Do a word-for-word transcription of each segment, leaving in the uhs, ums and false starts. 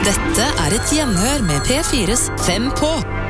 Dette er et gjenhør med P fires Fem på.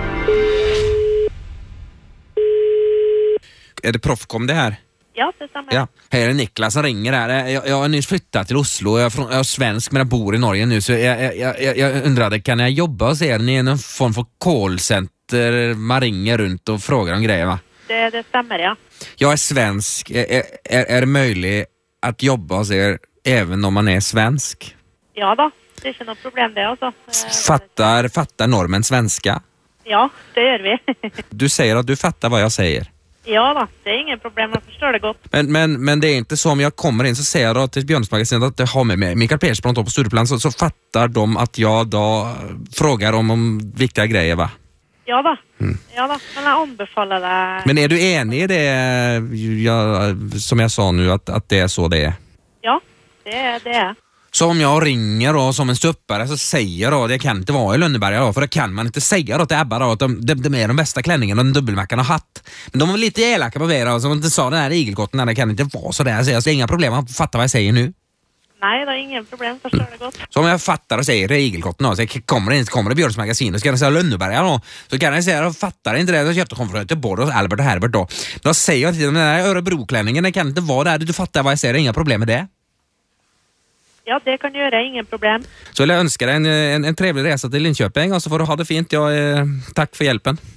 Är det Proffkom det här? Ja, det stämmer. Ja. Hej, det är Niklas som ringer här. Jag, jag har nyss flyttat till Oslo. Jag är, från, jag är svensk men jag bor i Norge nu. Så jag, jag, jag, jag undrade, kan jag jobba hos er? Ni är någon form för callcenter. Man ringer runt och frågar om grejer, va? Det, det stämmer, ja. Jag är svensk. Är, är, är det möjligt att jobba hos er även om man är svensk? Ja då, det är inte något problem det alltså. Fattar, fattar normen svenska? Ja, det gör vi. Du säger att du fattar vad jag säger. Ja då, det är ingen problem, jag förstår det gott. Men, men, men det är inte så om jag kommer in så säger jag då till Björnsmagasinet att det har med mig Mikael Persbrandt på Studioplan så, så fattar de att jag då frågar om, om viktiga grejer, va? Ja då, mm. ja då, men jag anbefaller det. Men är du enig i det jag, som jag sa nu att, att det är så det är? Ja, det är det är. Så om jag ringer då som en stuppare så säger då det kan inte vara i Lönneberga då, för det kan man inte säga då till Ebba då att de, de, de är de bästa klänningarna och den dubbelmackan har hatt. Men de var lite elaka på mig då, som inte sa den här igelkotten, det kan inte vara så där. Så jag säger inga problem, man fattar vad jag säger nu. Nej, det är ingen problem, förstår det gott. Så om jag fattar och säger det igelkotten då, så kommer det inte kommer det Björnsmagasin och ska jag säga Lönneberga då, så kan jag säga jag fattar inte det, jag kommer från Göteborg och Albert och Herbert då. Då säger jag till dem, den här Örebroklänningen den kan inte vara där, du fattar vad jag säger, det är inga problem med det. Ja, det kan göra, ingen problem. Så jag önskar dig en, en, en trevlig resa till Linköping och så får du ha det fint. Jag, eh, tack för hjälpen.